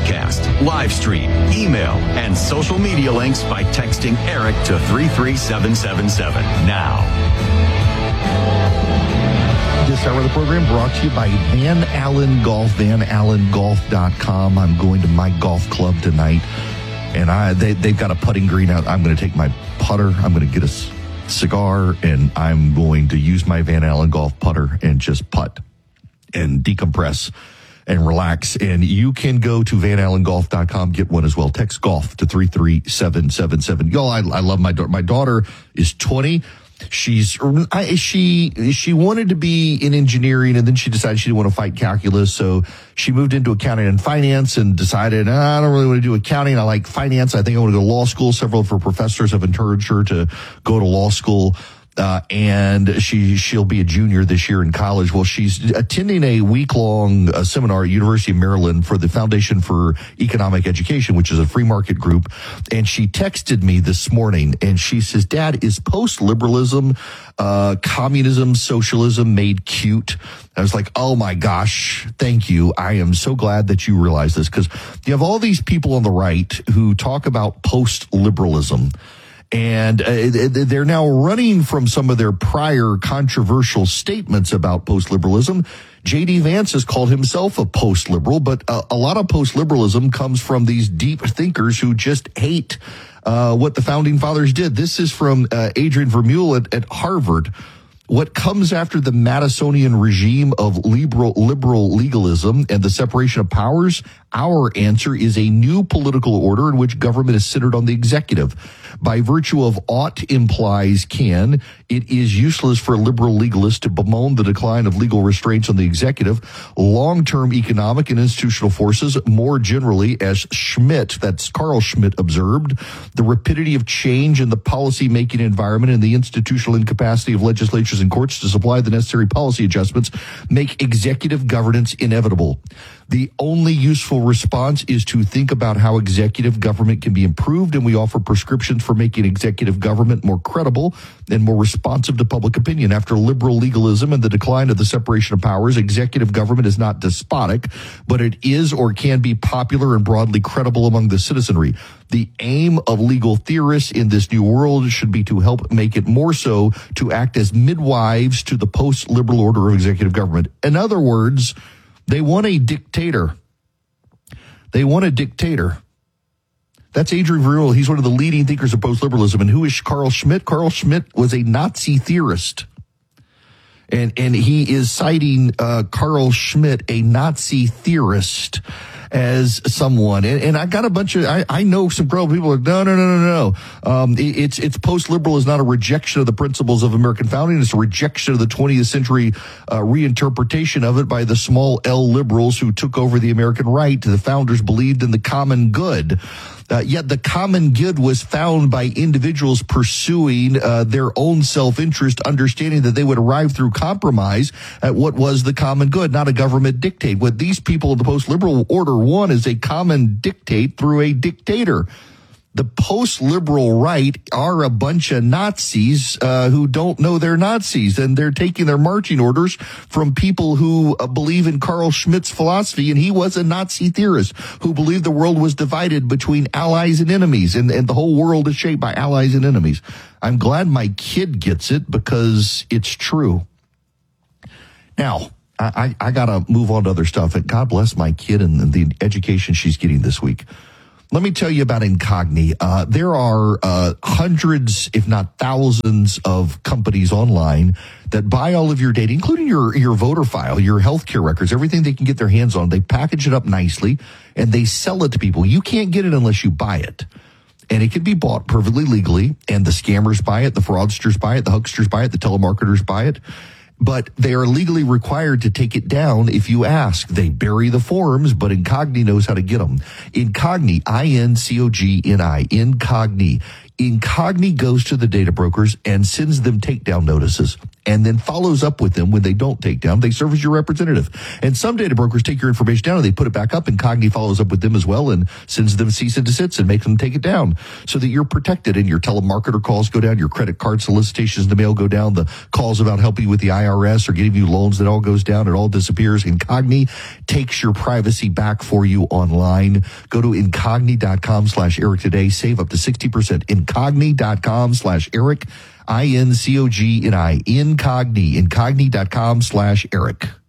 podcast, live stream, email, and social media links by texting Eric to 33777 now. This hour of the program brought to you by Van Allen Golf, vanallengolf.com. I'm going to my golf club tonight, and they've got a putting green out. I'm going to take my putter. I'm going to get a cigar, and I'm going to use my Van Allen golf putter and just putt and decompress and relax. And you can go to vanallengolf.com, get one as well. Text golf to 33777. Y'all, I love my daughter. My daughter is 20. She wanted to be in engineering, and then she decided she didn't want to fight calculus, so she moved into accounting and finance and decided, I don't really want to do accounting. I like finance. I think I want to go to law school. Several of her professors have encouraged her to go to law school. And she'll be a junior this year in college. Well, she's attending a week-long seminar at University of Maryland for the Foundation for Economic Education, which is a free market group. And she texted me this morning, and she says, Dad, is post-liberalism, communism, socialism made cute? I was like, oh my gosh, thank you. I am so glad that you realize this, because you have all these people on the right who talk about post-liberalism. And they're now running from some of their prior controversial statements about post-liberalism. J.D. Vance has called himself a post-liberal, but a lot of post-liberalism comes from these deep thinkers who just hate what the founding fathers did. This is from Adrian Vermeule at Harvard. What comes after the Madisonian regime of liberal legalism and the separation of powers? Our answer is a new political order in which government is centered on the executive. By virtue of ought implies can, it is useless for liberal legalists to bemoan the decline of legal restraints on the executive. Long-term economic and institutional forces, more generally, as Schmidt, that's Carl Schmitt, observed, the rapidity of change in the policy-making environment and the institutional incapacity of legislatures and courts to supply the necessary policy adjustments make executive governance inevitable. The only useful response is to think about how executive government can be improved, and we offer prescriptions for making executive government more credible and more responsive to public opinion. After liberal legalism and the decline of the separation of powers, executive government is not despotic, but it is or can be popular and broadly credible among the citizenry. The aim of legal theorists in this new world should be to help make it more so to act as midwives to the post-liberal order of executive government. In other words, they want a dictator. They want a dictator. That's Adrian Vermeule. He's one of the leading thinkers of post-liberalism. And who is Carl Schmitt? Carl Schmitt was a Nazi theorist. And he is citing Carl Schmitt, a Nazi theorist, as someone. And I got a bunch of, I know some people are like, no. It's post-liberal is not a rejection of the principles of American founding. It's a rejection of the 20th century reinterpretation of it by the small L liberals who took over the American right. The founders believed in the common good. Yet the common good was found by individuals pursuing their own self-interest, understanding that they would arrive through compromise at what was the common good, not a government dictate. What these people in the post-liberal order want is a common dictate through a dictator. The post-liberal right are a bunch of Nazis who don't know they're Nazis, and they're taking their marching orders from people who believe in Carl Schmitt's philosophy, and he was a Nazi theorist who believed the world was divided between allies and enemies, and the whole world is shaped by allies and enemies. I'm glad my kid gets it because it's true. Now, I got to move on to other stuff. God bless my kid and the education she's getting this week. Let me tell you about Incogni. There are hundreds, if not thousands, of companies online that buy all of your data, including your voter file, your healthcare records, everything they can get their hands on. They package it up nicely, and they sell it to people. You can't get it unless you buy it. And it can be bought perfectly legally, and the scammers buy it, the fraudsters buy it, the hucksters buy it, the telemarketers buy it. But they are legally required to take it down if you ask. They bury the forms, but Incogni knows how to get them. Incogni, I-N-C-O-G-N-I, Incogni Incogni goes to the data brokers and sends them takedown notices and then follows up with them when they don't take down. They serve as your representative. And some data brokers take your information down and they put it back up. Incogni follows up with them as well and sends them cease and desist and makes them take it down so that you're protected and your telemarketer calls go down, your credit card solicitations in the mail go down, the calls about helping you with the IRS or getting you loans, that all goes down, it all disappears. Incogni takes your privacy back for you online. Go to incogni.com/Eric today. Save up to 60%. Incogni.com/Eric. INCOGNI. Incogni.com/Eric.